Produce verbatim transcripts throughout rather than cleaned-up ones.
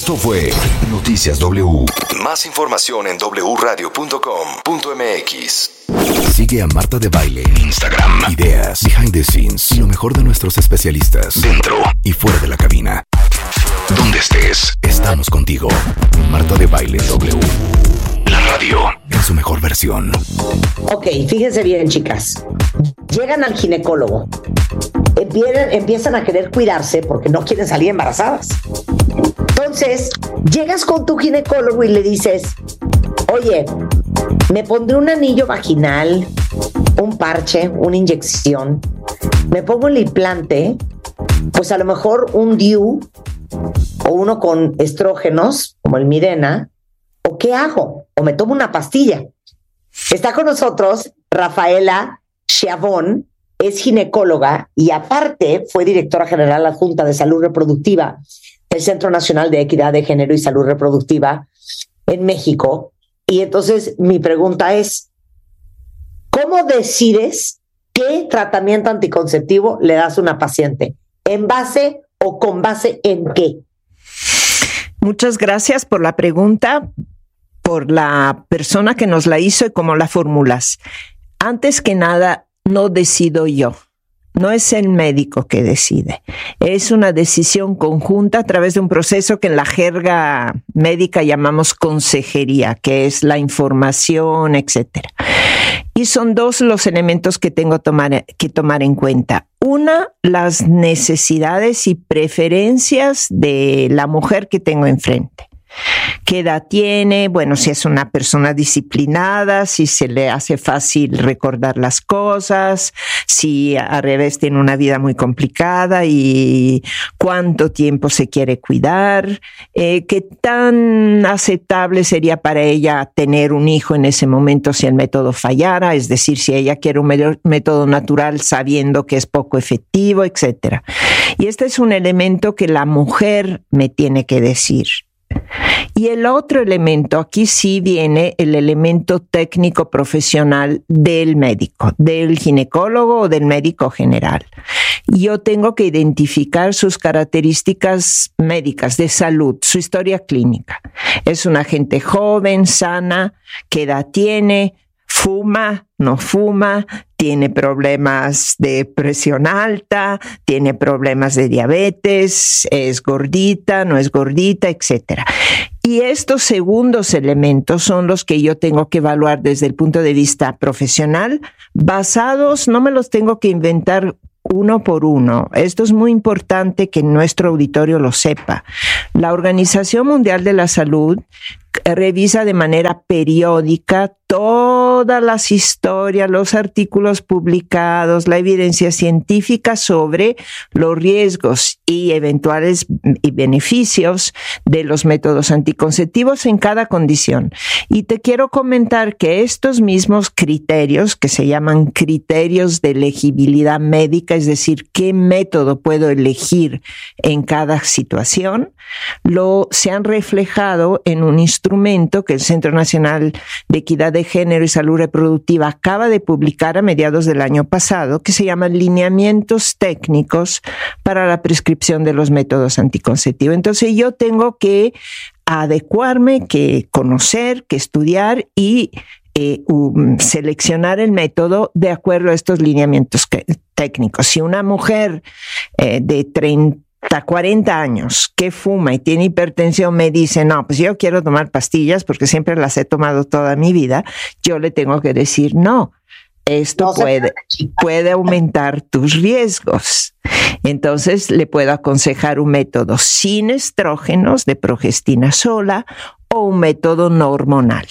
Esto fue Noticias W. Más información en doble u radio punto com punto m x. Sigue a Marta de Baile en Instagram. Ideas, behind the scenes y lo mejor de nuestros especialistas dentro y fuera de la cabina. Donde estés, estamos contigo. Marta de Baile W. La radio en su mejor versión. Ok, fíjense bien, chicas. Llegan al ginecólogo. Empiezan, empiezan a querer cuidarse porque no quieren salir embarazadas. Entonces, llegas con tu ginecólogo y le dices, oye, me pondré un anillo vaginal, un parche, una inyección, me pongo el implante, pues a lo mejor un D I U o uno con estrógenos, como el Mirena, ¿o qué hago? ¿O me tomo una pastilla? Está con nosotros Rafaela Schiavone, es ginecóloga y aparte fue directora general adjunta de Salud Reproductiva del Centro Nacional de Equidad de Género y Salud Reproductiva en México. Y entonces mi pregunta es, ¿cómo decides qué tratamiento anticonceptivo le das a una paciente? ¿En base o con base en qué? Muchas gracias por la pregunta, por la persona que nos la hizo y cómo la formulas. Antes que nada, no decido yo. No es el médico que decide. Es una decisión conjunta a través de un proceso que en la jerga médica llamamos consejería, que es la información, etcétera. Y son dos los elementos que tengo tomar, que tomar en cuenta. Una, las necesidades y preferencias de la mujer que tengo enfrente. ¿Qué edad tiene? Bueno, si es una persona disciplinada, si se le hace fácil recordar las cosas, si al revés tiene una vida muy complicada y cuánto tiempo se quiere cuidar, eh, qué tan aceptable sería para ella tener un hijo en ese momento si el método fallara, es decir, si ella quiere un método natural sabiendo que es poco efectivo, etcétera. Y este es un elemento que la mujer me tiene que decir. Y el otro elemento, aquí sí viene el elemento técnico profesional del médico, del ginecólogo o del médico general. Yo tengo que identificar sus características médicas de salud, su historia clínica. Es una gente joven, sana, ¿qué edad tiene? ¿Fuma? ¿No fuma? ¿Tiene problemas de presión alta? ¿Tiene problemas de diabetes? ¿Es gordita? ¿No es gordita? Etcétera. Y estos segundos elementos son los que yo tengo que evaluar desde el punto de vista profesional, basados, no me los tengo que inventar uno por uno. Esto es muy importante que nuestro auditorio lo sepa. La Organización Mundial de la Salud revisa de manera periódica todas las historias, los artículos publicados, la evidencia científica sobre los riesgos y eventuales beneficios de los métodos anticonceptivos en cada condición. Y te quiero comentar que estos mismos criterios, que se llaman criterios de elegibilidad médica, es decir, qué método puedo elegir en cada situación, lo, se han reflejado en un instrumento que el Centro Nacional de Equidad de Género y Salud Reproductiva acaba de publicar a mediados del año pasado, que se llama Lineamientos Técnicos para la Prescripción de los Métodos Anticonceptivos. Entonces yo tengo que adecuarme, que conocer, que estudiar y eh, um, seleccionar el método de acuerdo a estos lineamientos que, técnicos. Si una mujer eh, de treinta, cuarenta años que fuma y tiene hipertensión me dice, no, pues yo quiero tomar pastillas porque siempre las he tomado toda mi vida, yo le tengo que decir, no, esto no puede, puede aumentar tus riesgos. Entonces le puedo aconsejar un método sin estrógenos de progestina sola o un método no hormonal.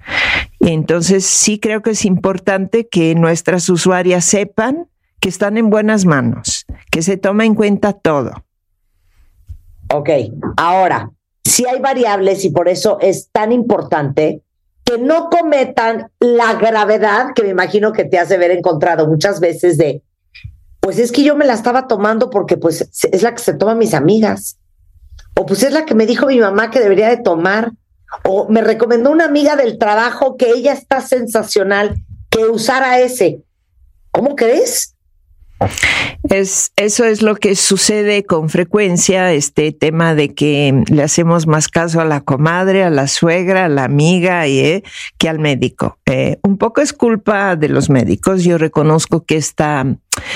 Entonces sí creo que es importante que nuestras usuarias sepan que están en buenas manos, que se toma en cuenta todo. Ok, ahora, sí hay variables y por eso es tan importante que no cometan la gravedad que me imagino que te has de haber encontrado muchas veces de, pues es que yo me la estaba tomando porque pues es la que se toman mis amigas, o pues es la que me dijo mi mamá que debería de tomar, o me recomendó una amiga del trabajo que ella está sensacional, que usara ese. ¿Cómo crees? Es, eso es lo que sucede con frecuencia, este tema de que le hacemos más caso a la comadre, a la suegra, a la amiga eh, que al médico. Eh, un poco es culpa de los médicos. Yo reconozco que esta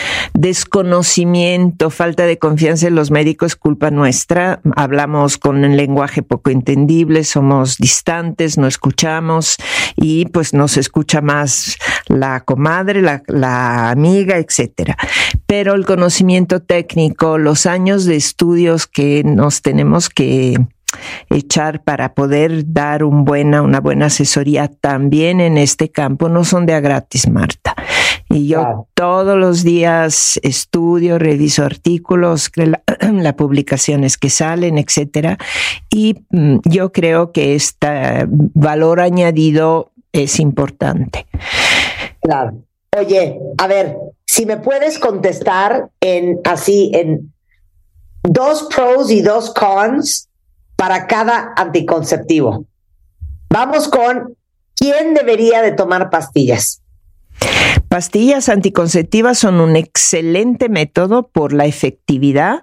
desconocimiento, falta de confianza en los médicos es culpa nuestra. Hablamos con un lenguaje poco entendible, somos distantes, no escuchamos y pues nos escucha más la comadre, la, la amiga, etcétera. Pero el conocimiento técnico, los años de estudios que nos tenemos que echar para poder dar un buena, una buena asesoría también en este campo no son de a gratis, Marta. Y yo wow. todos los días estudio, reviso artículos, las publicaciones que salen, etcétera. Y mm, yo creo que este valor añadido es importante. Claro. Oye, a ver, si me puedes contestar en así, en dos pros y dos cons para cada anticonceptivo. Vamos con ¿quién debería de tomar pastillas? Pastillas anticonceptivas son un excelente método por la efectividad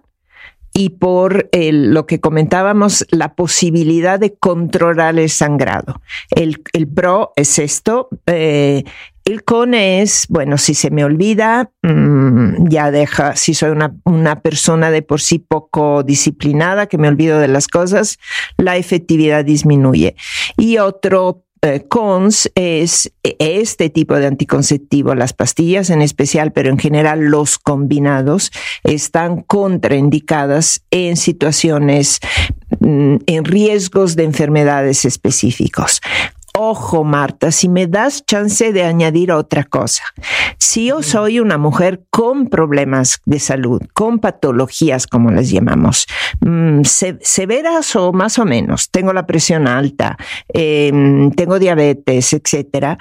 y por el, lo que comentábamos, la posibilidad de controlar el sangrado. El, el pro es esto. Eh, el con es, bueno, si se me olvida, mmm, ya deja, si soy una, una persona de por sí poco disciplinada, que me olvido de las cosas, la efectividad disminuye. Y otro Eh, cons es este tipo de anticonceptivo, las pastillas en especial, pero en general los combinados están contraindicadas en situaciones, mm, en riesgos de enfermedades específicos. Ojo, Marta, si me das chance de añadir otra cosa. Si yo soy una mujer con problemas de salud, con patologías, como les llamamos, mmm, se- severas o más o menos, tengo la presión alta, eh, tengo diabetes, etcétera,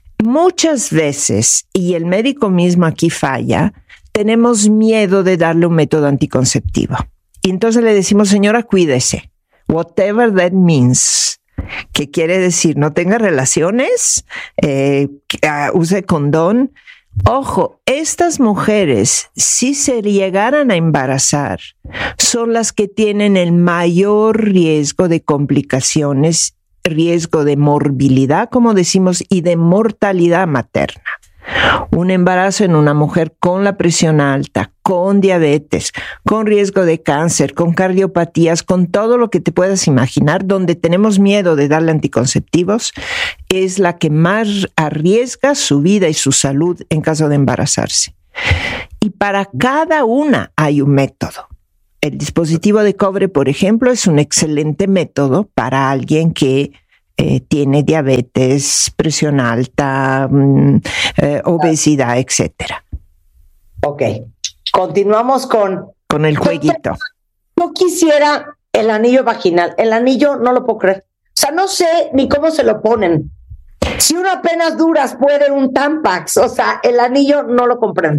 muchas veces, y el médico mismo aquí falla, tenemos miedo de darle un método anticonceptivo. Y entonces le decimos, señora, cuídese, whatever that means. ¿Qué quiere decir? No tenga relaciones, eh, uh, use condón. Ojo, estas mujeres, si se llegaran a embarazar, son las que tienen el mayor riesgo de complicaciones, riesgo de morbilidad, como decimos, y de mortalidad materna. Un embarazo en una mujer con la presión alta, con diabetes, con riesgo de cáncer, con cardiopatías, con todo lo que te puedas imaginar, donde tenemos miedo de darle anticonceptivos, es la que más arriesga su vida y su salud en caso de embarazarse. Y para cada una hay un método. El dispositivo de cobre, por ejemplo, es un excelente método para alguien que Eh, tiene diabetes, presión alta, mm, eh, obesidad, etcétera. Ok, continuamos con... Con el jueguito. No quisiera el anillo vaginal. El anillo no lo puedo creer. O sea, no sé ni cómo se lo ponen. Si uno apenas duras puede un Tampax. O sea, el anillo no lo comprendo.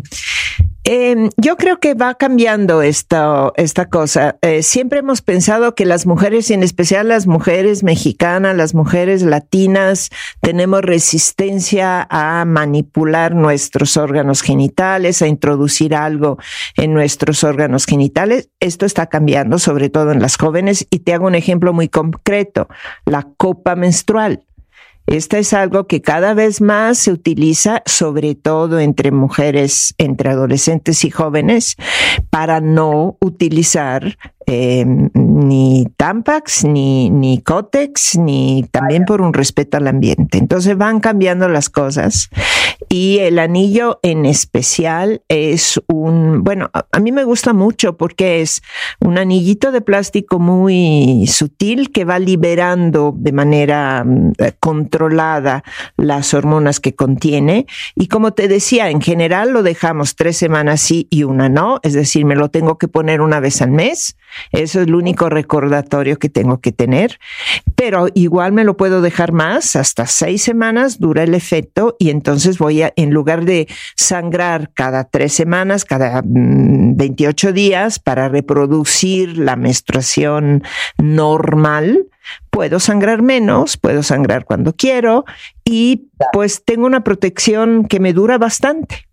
Eh, yo creo que va cambiando esta, esta cosa. Eh, siempre hemos pensado que las mujeres, y en especial las mujeres mexicanas, las mujeres latinas, tenemos resistencia a manipular nuestros órganos genitales, a introducir algo en nuestros órganos genitales. Esto está cambiando, sobre todo en las jóvenes, y te hago un ejemplo muy concreto: la copa menstrual. Esta es algo que cada vez más se utiliza, sobre todo entre mujeres, entre adolescentes y jóvenes, para no utilizar eh, ni Tampax, ni, ni Kotex, ni también por un respeto al ambiente. Entonces van cambiando las cosas. Y el anillo en especial es un, bueno, a, a mí me gusta mucho porque es un anillito de plástico muy sutil que va liberando de manera eh, controlada las hormonas que contiene. Y como te decía, en general lo dejamos tres semanas sí y una no, es decir, me lo tengo que poner una vez al mes. Eso es el único recordatorio que tengo que tener, pero igual me lo puedo dejar más, hasta seis semanas dura el efecto, y entonces voy a, en lugar de sangrar cada tres semanas, cada mm, veintiocho días para reproducir la menstruación normal, puedo sangrar menos, puedo sangrar cuando quiero, y pues tengo una protección que me dura bastante.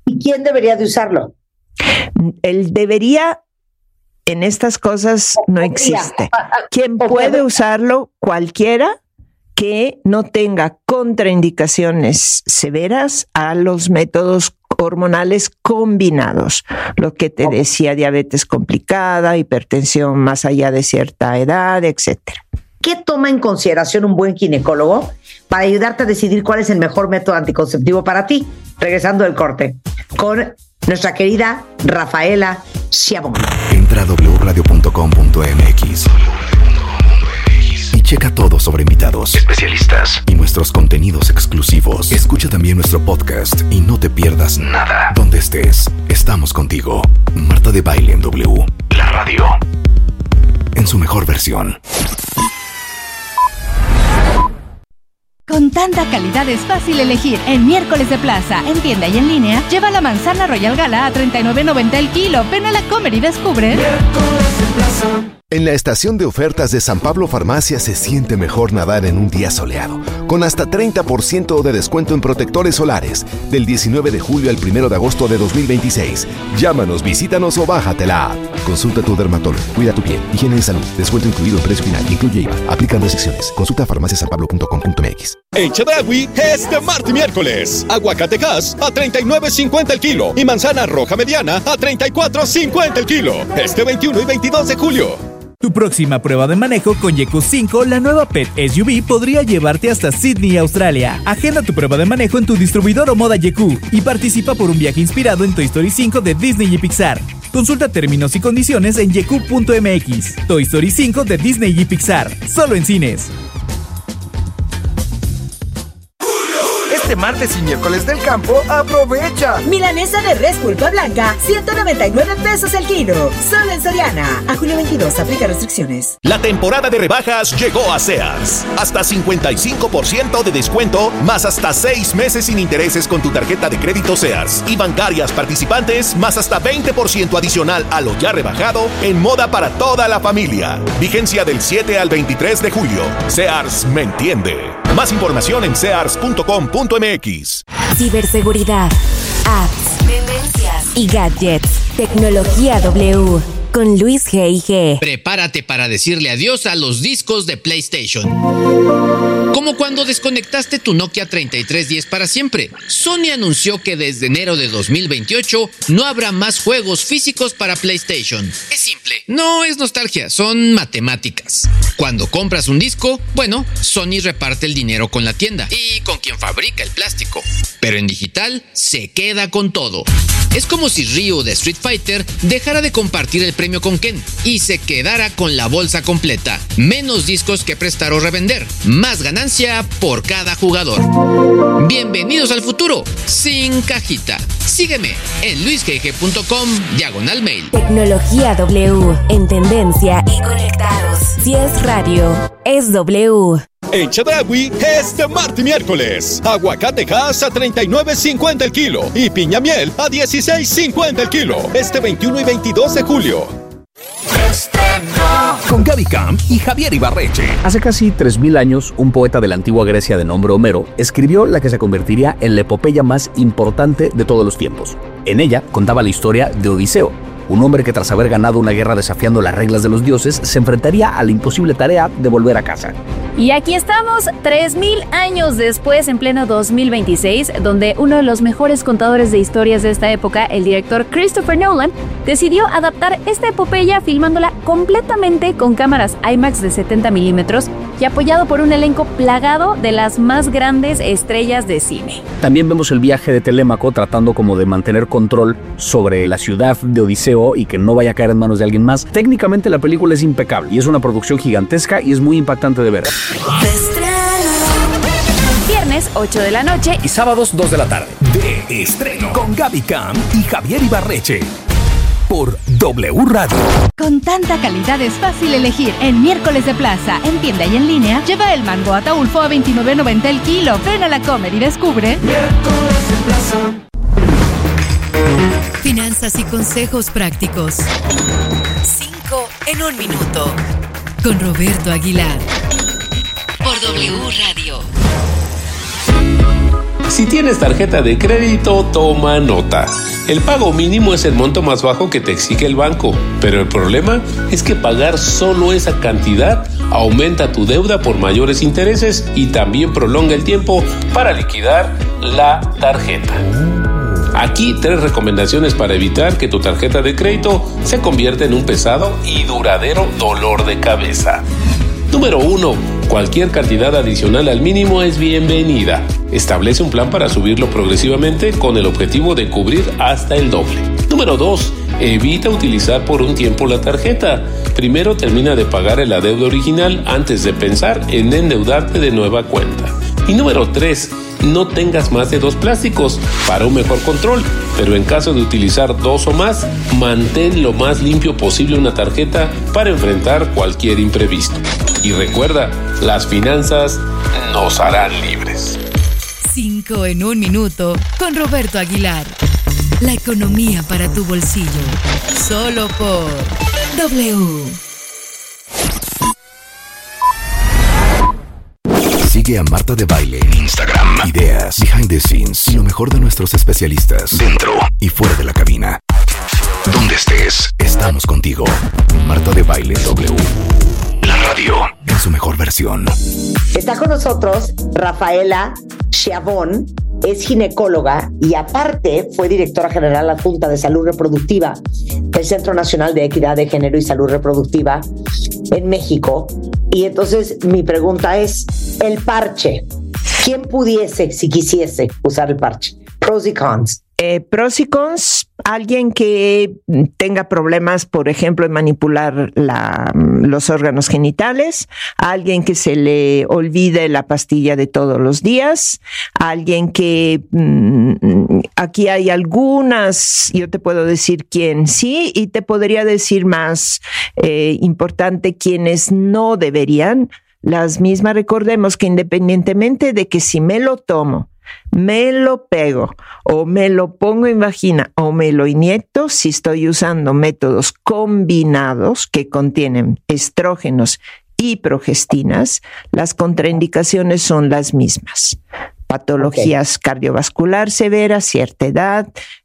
¿Y quién debería de usarlo? El debería, en estas cosas no existe. ¿Quién puede usarlo? Cualquiera que no tenga contraindicaciones severas a los métodos hormonales combinados. Lo que te decía, diabetes complicada, hipertensión más allá de cierta edad, etcétera. ¿Qué toma en consideración un buen ginecólogo para ayudarte a decidir cuál es el mejor método anticonceptivo para ti? Regresando del corte con nuestra querida Rafaela Schiavone. Entra a doble u radio punto com punto m x y checa todo sobre invitados, especialistas y nuestros contenidos exclusivos. Escucha también nuestro podcast y no te pierdas nada. Donde estés, estamos contigo. Marta de Baile en W, la radio, en su mejor versión. Con tanta calidad es fácil elegir. En Miércoles de Plaza, en tienda y en línea, lleva la manzana Royal Gala a treinta y nueve noventa el kilo. Ven a la Comer y descubre. Miércoles de Plaza. En la estación de ofertas de San Pablo Farmacia se siente mejor nadar en un día soleado, con hasta treinta por ciento de descuento en protectores solares, del diecinueve de julio al primero de agosto de dos mil veintiséis. Llámanos, visítanos o bájate la app. Consulta a tu dermatólogo, cuida tu piel, higiene y salud, descuento incluido en precio final, incluye I V A, aplican restricciones. Consulta farmacia san pablo punto com punto m x. En Chedraui es de martes y miércoles. Aguacate Hass a treinta y nueve cincuenta el kilo y manzana roja mediana a treinta y cuatro cincuenta el kilo. Este veintiuno y veintidós de julio. Tu próxima prueba de manejo con Yeku cinco, la nueva Pet S U V, podría llevarte hasta Sydney, Australia. Agenda tu prueba de manejo en tu distribuidor o moda Yeku y participa por un viaje inspirado en Toy Story cinco de Disney y Pixar. Consulta términos y condiciones en yeku punto m x. Toy Story cinco de Disney y Pixar, solo en cines. Este martes y miércoles del campo, aprovecha. Milanesa de res pulpa blanca, ciento noventa y nueve pesos el kilo. Solo en Soriana. A julio veintidós, aplica restricciones. La temporada de rebajas llegó a Sears. Hasta cincuenta y cinco por ciento de descuento, más hasta seis meses sin intereses con tu tarjeta de crédito Sears. Y bancarias participantes, más hasta veinte por ciento adicional a lo ya rebajado en moda para toda la familia. Vigencia del siete al veintitrés de julio. Sears me entiende. Más información en sears punto com punto m x. Ciberseguridad, apps, tendencias y gadgets. Tecnología W con Luis G I G. Prepárate para decirle adiós a los discos de PlayStation. Como cuando desconectaste tu Nokia treinta y tres diez para siempre. Sony anunció que desde enero de dos mil veintiocho no habrá más juegos físicos para PlayStation. Es simple, no es nostalgia, son matemáticas. Cuando compras un disco, bueno, Sony reparte el dinero con la tienda y con quien fabrica el plástico. Pero en digital se queda con todo. Es como si Ryu de Street Fighter dejara de compartir el premio con Ken y se quedara con la bolsa completa. Menos discos que prestar o revender. Más ganancia por cada jugador. Bienvenidos al futuro, sin cajita. Sígueme en luisgg punto com diagonal mail. Tecnología W, en tendencia y conectados. Si es radio, es W. En Chedraui es de martes y miércoles. Aguacate Hass a treinta y nueve cincuenta el kilo y piña miel a dieciséis cincuenta el kilo. Este veintiuno y veintidós de julio. Con Gaby Camp y Javier Ibarreche. Hace casi tres mil años, un poeta de la antigua Grecia de nombre Homero escribió la que se convertiría en la epopeya más importante de todos los tiempos. En ella contaba la historia de Odiseo, un hombre que tras haber ganado una guerra desafiando las reglas de los dioses, se enfrentaría a la imposible tarea de volver a casa. Y aquí estamos, tres mil años después, en pleno dos mil veintiséis, donde uno de los mejores contadores de historias de esta época, el director Christopher Nolan, decidió adaptar esta epopeya filmándola completamente con cámaras IMAX de setenta milímetros y apoyado por un elenco plagado de las más grandes estrellas de cine. También vemos el viaje de Telémaco tratando como de mantener control sobre la ciudad de Odiseo y que no vaya a caer en manos de alguien más. Técnicamente la película es impecable y es una producción gigantesca y es muy impactante de ver. Viernes ocho de la noche y sábados dos de la tarde. De estreno con Gaby Camp y Javier Ibarreche. Por W Radio. Con tanta calidad es fácil elegir. En Miércoles de Plaza, en tienda y en línea, lleva el mango Ataulfo a veintinueve noventa el kilo. Ven a la Comer y descubre. Miércoles de Plaza. Finanzas y consejos prácticos. Cinco en un minuto. Con Roberto Aguilar. Por W Radio. Si tienes tarjeta de crédito, toma nota. El pago mínimo es el monto más bajo que te exige el banco, pero el problema es que pagar solo esa cantidad aumenta tu deuda por mayores intereses y también prolonga el tiempo para liquidar la tarjeta. Aquí tres recomendaciones para evitar que tu tarjeta de crédito se convierta en un pesado y duradero dolor de cabeza. Número uno. Cualquier cantidad adicional al mínimo es bienvenida. Establece un plan para subirlo progresivamente con el objetivo de cubrir hasta el doble. Número dos. Evita utilizar por un tiempo la tarjeta. Primero termina de pagar el adeudo original antes de pensar en endeudarte de nueva cuenta. Y número tres. No tengas más de dos plásticos para un mejor control, pero en caso de utilizar dos o más, mantén lo más limpio posible una tarjeta para enfrentar cualquier imprevisto. Y recuerda, las finanzas nos harán libres. Cinco en un minuto con Roberto Aguilar. La economía para tu bolsillo. Solo por W. Sigue a Marta de Baile en Instagram. Ideas, behind the scenes y lo mejor de nuestros especialistas dentro y fuera de la cabina. Donde estés, estamos contigo. Marta de Baile W. La radio en su mejor versión. Está con nosotros Rafaela Schiavone, es ginecóloga y aparte fue directora general adjunta de Salud Reproductiva del Centro Nacional de Equidad de Género y Salud Reproductiva en México. Y entonces mi pregunta es, el parche, ¿quién pudiese, si quisiese, usar el parche? Pros y cons. Eh, pros y cons, alguien que tenga problemas, por ejemplo, en manipular la, los órganos genitales, alguien que se le olvide la pastilla de todos los días, alguien que mmm, aquí hay algunas, yo te puedo decir quién sí, y te podría decir más eh, importante quienes no deberían. Las mismas, recordemos que independientemente de que si me lo tomo, me lo pego o me lo pongo en vagina o me lo inyecto, si estoy usando métodos combinados que contienen estrógenos y progestinas, las contraindicaciones son las mismas. Patologías okay. cardiovascular severas, cierta edad,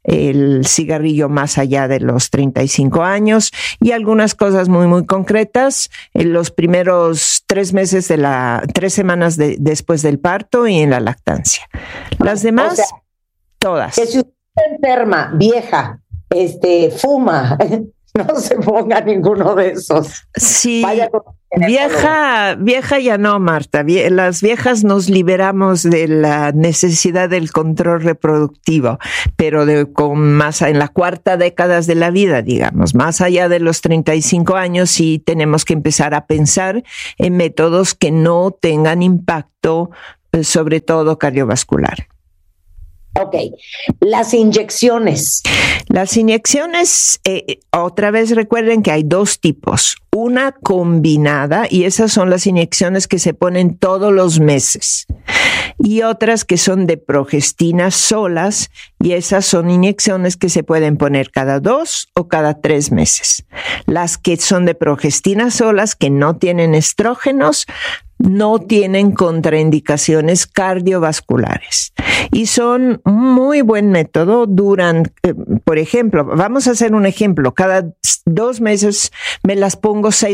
el cigarrillo más allá de los treinta y cinco años y algunas cosas muy, muy concretas en los primeros tres meses de la, tres semanas de, después del parto y en la lactancia. Las demás, o sea, todas. Que si usted está enferma, vieja, este, fuma, no se ponga ninguno de esos. Sí. Vaya con Vieja, vieja ya no, Marta. Vie- las viejas nos liberamos de la necesidad del control reproductivo, pero de, con más en la cuarta década de la vida, digamos, más allá de los treinta y cinco años, sí tenemos que empezar a pensar en métodos que no tengan impacto, eh, sobre todo cardiovascular. Ok, las inyecciones. Las inyecciones, eh, otra vez recuerden que hay dos tipos. Una combinada, y esas son las inyecciones que se ponen todos los meses. Y otras que son de progestinas solas, y esas son inyecciones que se pueden poner cada dos o cada tres meses. Las que son de progestinas solas, que no tienen estrógenos, no tienen contraindicaciones cardiovasculares y son un muy buen método. Duran, eh, por ejemplo, vamos a hacer un ejemplo, cada dos meses me las pongo seis